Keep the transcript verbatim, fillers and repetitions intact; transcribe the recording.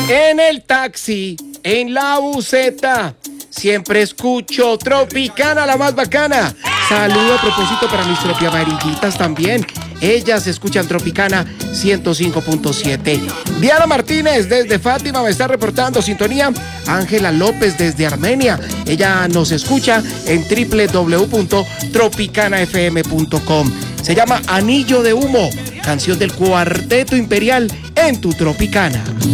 En el taxi, en la buseta, siempre escucho Tropicana, la más bacana. Saludo a propósito para mis tropiamarillitas también. Ellas escuchan Tropicana ciento cinco punto siete. Diana Martínez desde Fátima me está reportando sintonía. Ángela López desde Armenia. Ella nos escucha en doble u doble u doble u punto tropicana f m punto com. Se llama Anillo de Humo, canción del Cuarteto Imperial en tu Tropicana.